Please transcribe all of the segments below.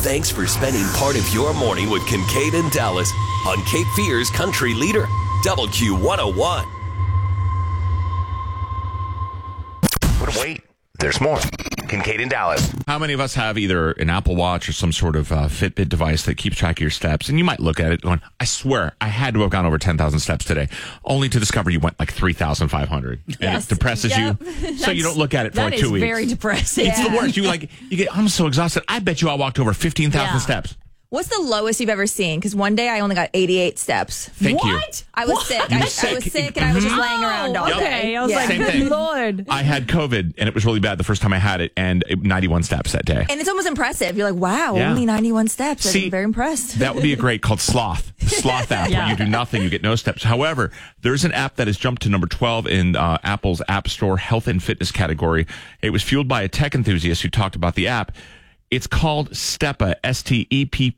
Thanks for spending part of your morning with Kincaid and Dallas on Cape Fear's country leader, WQ101. But wait, there's more. Kincaid and Dallas. How many of us have either an Apple Watch or some sort of Fitbit device that keeps track of your steps? And you might look at it going, I swear, I had to have gone over 10,000 steps today, only to discover you went like 3,500. And it depresses you. So you don't look at it for like 2 weeks. That is very depressing. It's the worst. You get, I'm so exhausted. I bet you I walked over 15,000 steps. What's the lowest you've ever seen? Because one day I only got 88 steps. Thank you. I was sick. I was sick and I was just laying around all day. Okay, I was like, Same good thing. Lord. I had COVID, and it was really bad the first time I had it, and 91 steps that day. And it's almost impressive. You're like, wow, Yeah. only 91 steps. See, I'm very impressed. That would be a great called Sloth. The Sloth app, where you do nothing, you get no steps. However, there's an app that has jumped to number 12 in Apple's App Store health and fitness category. It was fueled by a tech enthusiast who talked about the app. It's called Steppa, Steppa,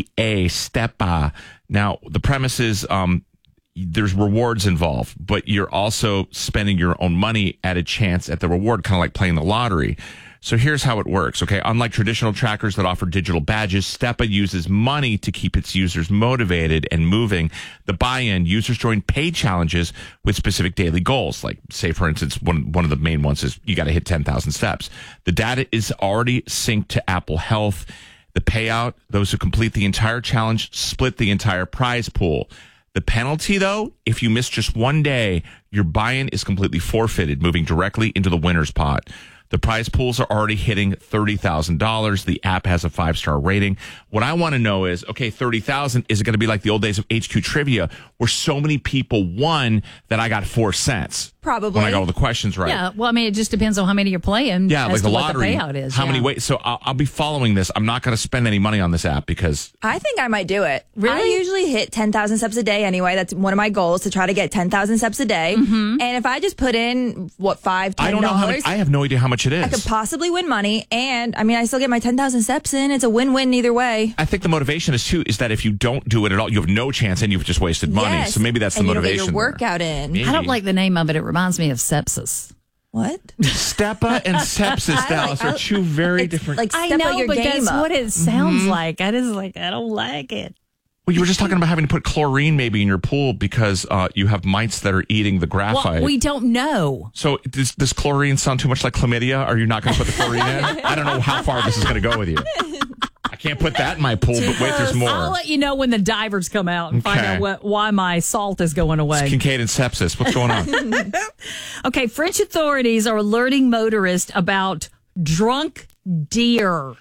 Steppa. Now, the premise is there's rewards involved, but you're also spending your own money at a chance at the reward, kind of like playing the lottery. So here's how it works, okay? Unlike traditional trackers that offer digital badges, Steppa uses money to keep its users motivated and moving. The buy-in, users join paid challenges with specific daily goals. Like, say, for instance, one of the main ones is you got to hit 10,000 steps. The data is already synced to Apple Health. The payout, those who complete the entire challenge split the entire prize pool. The penalty, though, if you miss just one day, your buy-in is completely forfeited, moving directly into the winner's pot. The prize pools are already hitting $30,000. The app has a 5-star rating. What I want to know is, okay, 30,000, is it going to be like the old days of HQ Trivia where so many people won that I got 4 cents? Probably. When I got all the questions right. Yeah, well, I mean, it just depends on how many you're playing. Yeah, as like to the what lottery. the payout is. How many ways? So I'll be following this. I'm not going to spend any money on this app because I think I might do it. Really? I usually hit 10,000 steps a day anyway. That's one of my goals, to try to get 10,000 steps a day. Mm-hmm. And if I just put in, $5, $10, I don't know how much. I have no idea how much it is. I could possibly win money. And I mean, I still get my 10,000 steps in. It's a win-win either way. I think the motivation is too, is that if you don't do it at all, you have no chance and you've just wasted money. Yes. So maybe that's the and motivation. You don't get your workout in. Maybe. I don't like the name of it. It reminds me of sepsis. What? Steppa and sepsis, Dallas, are two very different. Like, I step know, your but game that's up. what it sounds like. I don't like it. Well, you were just talking about having to put chlorine maybe in your pool because you have mites that are eating the graphite. Well, we don't know. So does chlorine sound too much like chlamydia? Are you not going to put the chlorine in? I don't know how far this is going to go with you. I can't put that in my pool, but wait, there's more. I'll let you know when the divers come out and find out why my salt is going away. It's Kincaid and sepsis. What's going on? Okay, French authorities are alerting motorists about drunk deer.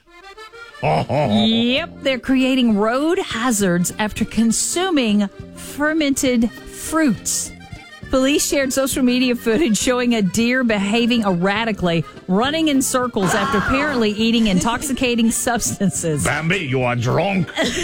Yep, they're creating road hazards after consuming fermented fruits. Police shared social media footage showing a deer behaving erratically, running in circles after apparently eating intoxicating substances. Bambi, you are drunk.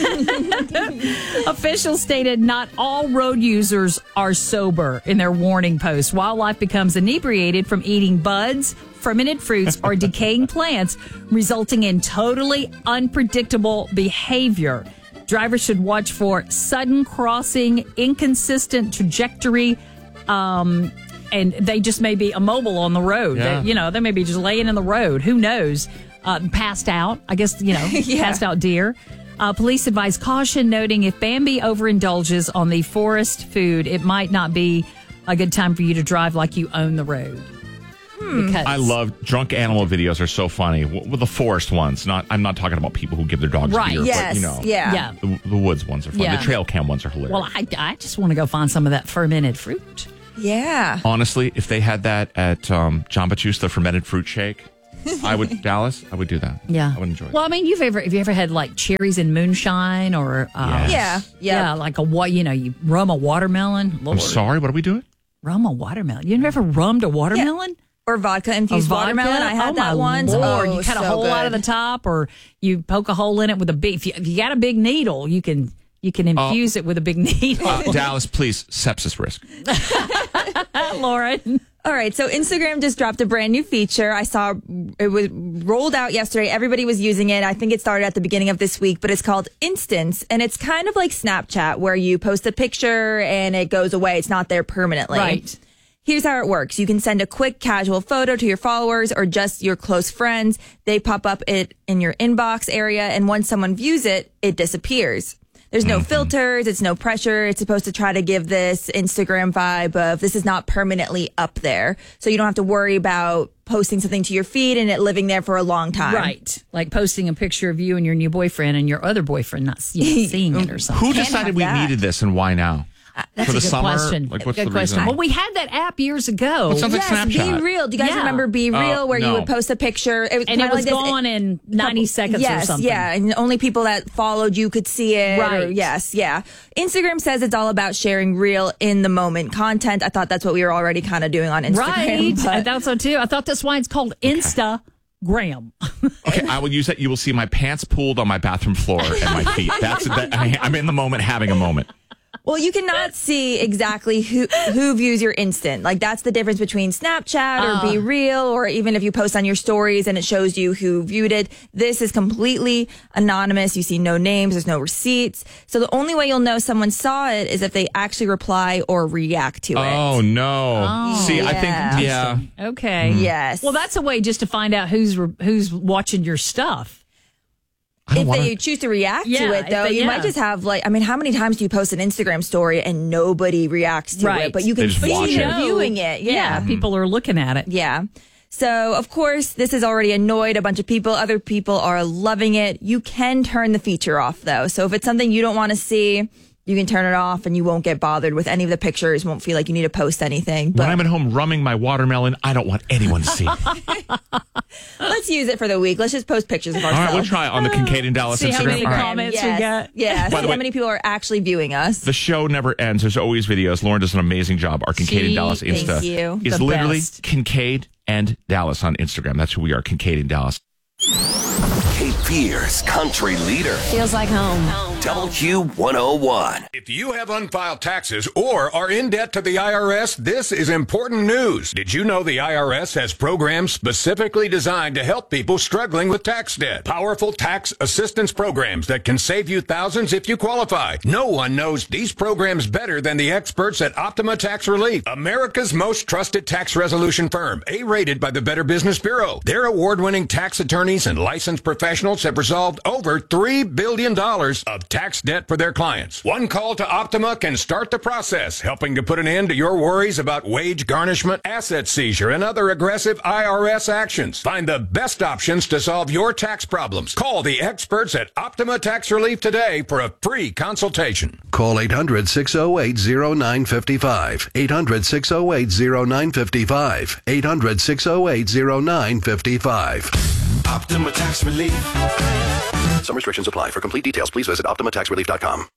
Officials stated not all road users are sober in their warning post. Wildlife becomes inebriated from eating buds, fermented fruits, or decaying plants, resulting in totally unpredictable behavior. Drivers should watch for sudden crossing, inconsistent trajectory, and they just may be immobile on the road. Yeah. They may be just laying in the road. Who knows? Passed out. I guess, passed out deer. Police advise caution, noting if Bambi overindulges on the forest food, it might not be a good time for you to drive like you own the road. Because I love drunk animal videos. Are so funny. With the forest ones. I'm not talking about people who give their dogs beer. Yes. But, Yeah. the woods ones are fun. Yeah. The trail cam ones are hilarious. Well, I just want to go find some of that fermented fruit. Yeah. Honestly, if they had that at John Baptiste, the fermented fruit shake, I would do that. Yeah, I would enjoy it. Well, I mean, have you ever had like cherries and moonshine or Yes. Yeah. like you rum a watermelon? Lord. I'm sorry, what are we doing? Rum a watermelon. You never rummed a watermelon? Or vodka infused watermelon. I had that once. Lord, Oh, you cut a so hole out of the good. top, or you poke a hole in it with a big. If you got a big needle, you can infuse it with a big needle. Dallas, please, sepsis risk. Lauren. All right, so Instagram just dropped a brand new feature. I saw it was rolled out yesterday. Everybody was using it. I think it started at the beginning of this week, but it's called Instance, and it's kind of like Snapchat, where you post a picture and it goes away. It's not there permanently. Right. Here's how it works. You can send a quick casual photo to your followers or just your close friends. They pop up it in your inbox area, and once someone views it, it disappears. There's no filters. It's no pressure. It's supposed to try to give this Instagram vibe of this is not permanently up there. So you don't have to worry about posting something to your feed and it living there for a long time. Right. Like posting a picture of you and your new boyfriend and your other boyfriend not seeing it or something. Who decided we needed this and why now? That's For the a good summer? question. Like, what's good the question. reason? Well, we had that app years ago. It sounds like Yes, Snapchat. Be Real. Do you guys Yeah. remember Be Real where you no. would post a picture? It was And it was like gone in 90 seconds yes, or something. Yeah, and only people that followed you could see it. Right. Yes, yeah. Instagram says it's all about sharing real in the moment content. I thought that's what we were already kind of doing on Instagram. Right. but- I thought so too. I thought that's why it's called Instagram. Okay, I will use that. You will see my pants pulled on my bathroom floor and my feet. I'm in the moment, having a moment. Well, you cannot see exactly who views your instant. Like, that's the difference between Snapchat or Be Real, or even if you post on your stories and it shows you who viewed it. This is completely anonymous. You see no names. There's no receipts. So the only way you'll know someone saw it is if they actually reply or react to it. Oh, no. See, I think, yeah. Okay. Yes. Well, that's a way just to find out who's watching your stuff. If they choose to react to Yeah, it, though, if they- you yeah. might just have how many times do you post an Instagram story and nobody reacts to Right. it? But you can They just watch see it. they're viewing it. Yeah. People are looking at it. Yeah. So, of course, this has already annoyed a bunch of people. Other people are loving it. You can turn the feature off, though. So if it's something you don't want to see, you can turn it off and you won't get bothered with any of the pictures. Won't feel like you need to post anything. when But I'm at home rumming my watermelon, I don't want anyone to see. All let's use it for the week. Let's just post pictures of ourselves. right, we'll try it on the Kincaid and Dallas See how Instagram. many All right. comments we get. Yeah. By See the way- how many people are actually viewing us. The show never ends. There's always videos. Lauren does an amazing job. Our Kincaid and Dallas Thank Insta you. is The literally best. Kincaid and Dallas on Instagram. That's who we are, Kincaid and Dallas. Cape Fear's country leader, Feels like home. WQ101. If you have unfiled taxes or are in debt to the IRS, this is important news. Did you know the IRS has programs specifically designed to help people struggling with tax debt? Powerful tax assistance programs that can save you thousands if you qualify. No one knows these programs better than the experts at Optima Tax Relief, America's most trusted tax resolution firm, A-rated by the Better Business Bureau. Their award-winning tax attorneys and licensed professionals have resolved over $3 billion of tax debt for their clients. One call to Optima can start the process, helping to put an end to your worries about wage garnishment, asset seizure, and other aggressive IRS actions. Find the best options to solve your tax problems. Call the experts at Optima Tax Relief today for a free consultation. Call 800-608-0955. 800-608-0955. 800-608-0955. Optima Tax Relief. Some restrictions apply. For complete details, please visit OptimaTaxRelief.com.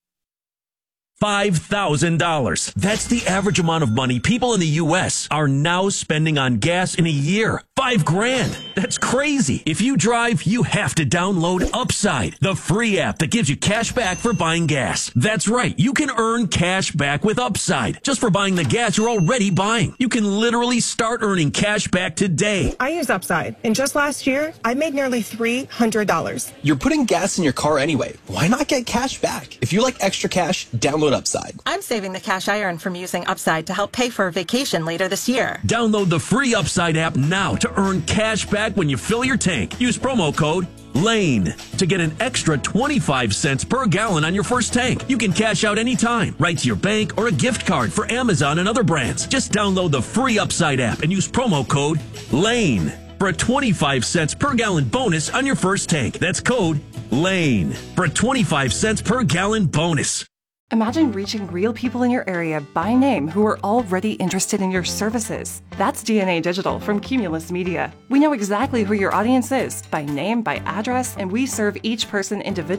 $5,000. That's the average amount of money people in the U.S. are now spending on gas in a year. $5,000. That's crazy. If you drive, you have to download Upside, the free app that gives you cash back for buying gas. That's right. You can earn cash back with Upside just for buying the gas you're already buying. You can literally start earning cash back today. I use Upside, and just last year, I made nearly $300. You're putting gas in your car anyway. Why not get cash back? If you like extra cash, download Upside. I'm saving the cash I earn from using Upside to help pay for a vacation later this year. Download the free Upside app now to earn cash back when you fill your tank. Use promo code LANE to get an extra 25 cents per gallon on your first tank. You can cash out anytime, right to your bank or a gift card for Amazon and other brands. Just download the free Upside app and use promo code LANE for a 25 cents per gallon bonus on your first tank. That's code LANE for a 25 cents per gallon bonus. Imagine reaching real people in your area by name who are already interested in your services. That's DNA Digital from Cumulus Media. We know exactly who your audience is by name, by address, and we serve each person individually.